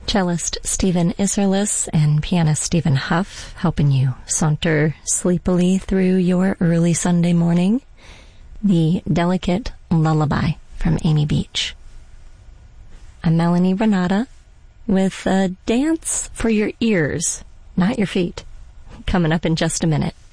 Cellist Stephen Isserlis and pianist Stephen Huff helping you saunter sleepily through your early Sunday morning. The Delicate Lullaby from Amy Beach. I'm Melanie Renata with a dance for your ears, not your feet, coming up in just a minute.